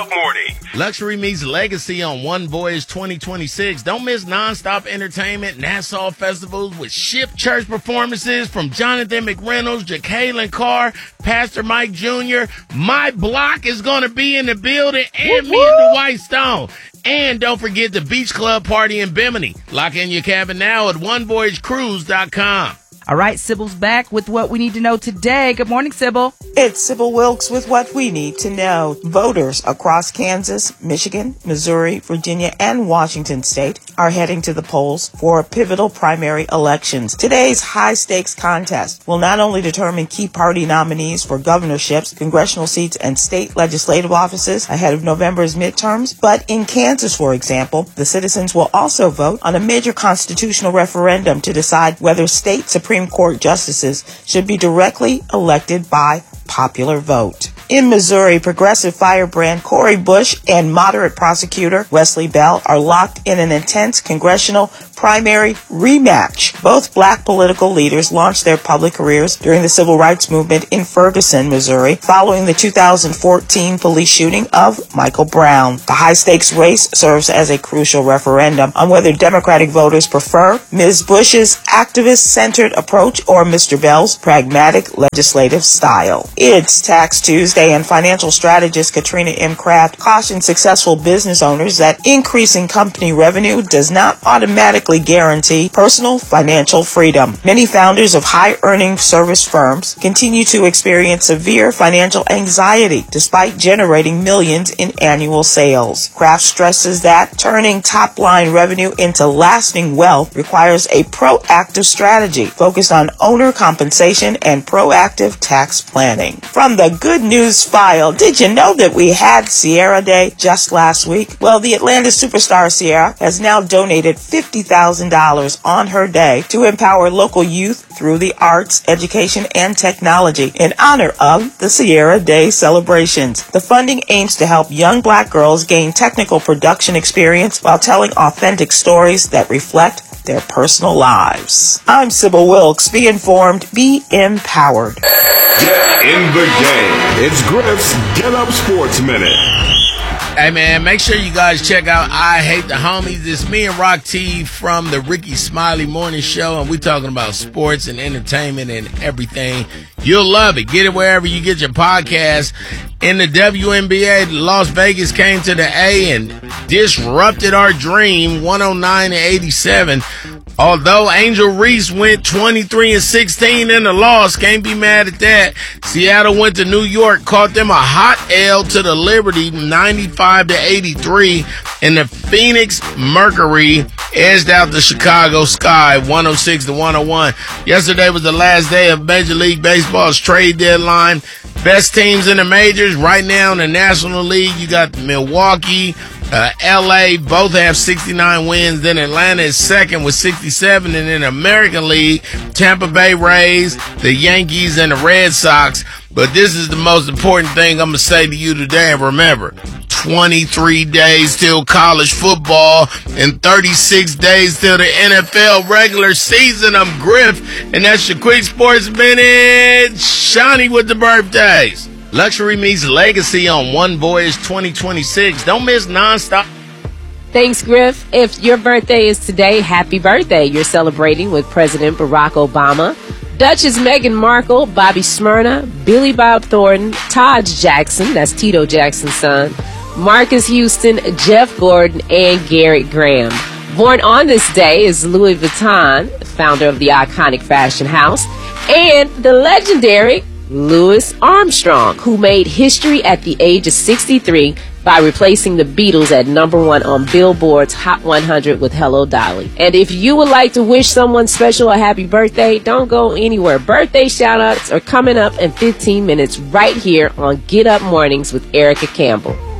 Up Morning. Luxury meets legacy on One Voyage 2026. Don't miss nonstop entertainment, Nassau festivals with Ship Church performances from Jonathan McReynolds, Jacqueline Carr, Pastor Mike Jr. My Block is going to be in the building, and me and the White Stone. And don't forget the Beach Club party in Bimini. Lock in your cabin now at onevoyagecruise.com. All right, Sybil's back with what we need to know today. Good morning, Sybil. It's Sybil Wilkes with what we need to know. Voters across Kansas, Michigan, Missouri, Virginia, and Washington state are heading to the polls for pivotal primary elections. Today's high-stakes contest will not only determine key party nominees for governorships, congressional seats, and state legislative offices ahead of November's midterms, but in Kansas, for example, the citizens will also vote on a major constitutional referendum to decide whether state Supreme Court justices should be directly elected by popular vote. In Missouri, progressive firebrand Cori Bush and moderate prosecutor Wesley Bell are locked in an intense congressional primary rematch. Both black political leaders launched their public careers during the civil rights movement in Ferguson, Missouri, following the 2014 police shooting of Michael Brown. The high-stakes race serves as a crucial referendum on whether Democratic voters prefer Ms. Bush's activist-centered approach or Mr. Bell's pragmatic legislative style. It's Tax Tuesday, and financial strategist Katrina M. Kraft cautioned successful business owners that increasing company revenue does not automatically guarantee personal financial freedom. Many founders of high-earning service firms continue to experience severe financial anxiety despite generating millions in annual sales. Kraft stresses that turning top-line revenue into lasting wealth requires a proactive strategy focused on owner compensation and proactive tax planning. From the Good News File, did you know that we had Sierra Day just last week? Well, the Atlanta superstar Sierra has now donated $50,000 on her day to empower local youth through the arts, education, and technology in honor of the Sierra Day celebrations. The funding aims to help young black girls gain technical production experience while telling authentic stories that reflect their personal lives. I'm Sybil Wilkes. Be informed, be empowered. Get in the game. It's Griff's Get Up Sports Minute. Hey, man, make sure you guys check out I Hate the Homies. It's me and Rock T from the Ricky Smiley Morning Show, and we're talking about sports and entertainment and everything. You'll love it. Get it wherever you get your podcast. In the WNBA, Las Vegas came to the A and disrupted our dream, 109-87. Although Angel Reese went 23-16 in the loss, can't be mad at that. Seattle went to New York, caught them a hot L to the Liberty, 95-83, and the Phoenix Mercury edged out the Chicago Sky, 106-101. Yesterday was the last day of Major League Baseball's trade deadline. Best teams in the majors right now in the National League, you got Milwaukee, LA, both have 69 wins. Then Atlanta is second with 67. And in the American League, Tampa Bay Rays, the Yankees, and the Red Sox. But this is the most important thing I'm going to say to you today. And remember, 23 days till college football and 36 days till the NFL regular season. I'm Griff, and that's your Quick Sports Minute. Shawnee with the birthdays. Luxury meets legacy on One Voyage 2026. Don't miss nonstop. Thanks, Griff. If your birthday is today, happy birthday. You're celebrating with President Barack Obama, Duchess Meghan Markle, Bobby Smyrna, Billy Bob Thornton, Todd Jackson, that's Tito Jackson's son, Marcus Houston, Jeff Gordon, and Garrett Graham. Born on this day is Louis Vuitton, founder of the iconic fashion house, and the legendary Louis Armstrong, who made history at the age of 63 by replacing the Beatles at #1 on Billboard's Hot 100 with Hello Dolly. And if you would like to wish someone special a happy birthday, don't go anywhere. Birthday shout-outs are coming up in 15 minutes right here on Get Up Mornings with Erica Campbell.